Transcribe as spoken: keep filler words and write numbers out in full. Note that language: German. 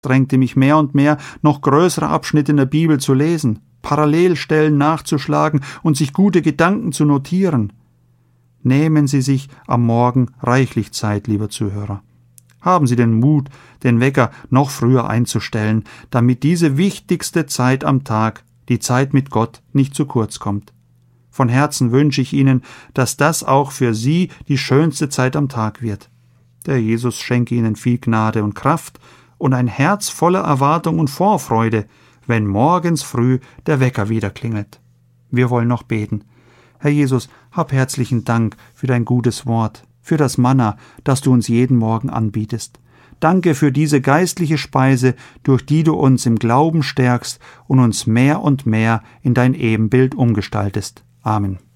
drängte mich mehr und mehr, noch größere Abschnitte in der Bibel zu lesen, Parallelstellen nachzuschlagen und sich gute Gedanken zu notieren. Nehmen Sie sich am Morgen reichlich Zeit, lieber Zuhörer. Haben Sie den Mut, den Wecker noch früher einzustellen, damit diese wichtigste Zeit am Tag, die Zeit mit Gott, nicht zu kurz kommt. Von Herzen wünsche ich Ihnen, dass das auch für Sie die schönste Zeit am Tag wird. Der Jesus schenke Ihnen viel Gnade und Kraft und ein Herz voller Erwartung und Vorfreude, wenn morgens früh der Wecker wieder klingelt. Wir wollen noch beten. Herr Jesus, hab herzlichen Dank für dein gutes Wort, für das Manna, das du uns jeden Morgen anbietest. Danke für diese geistliche Speise, durch die du uns im Glauben stärkst und uns mehr und mehr in dein Ebenbild umgestaltest. Amen.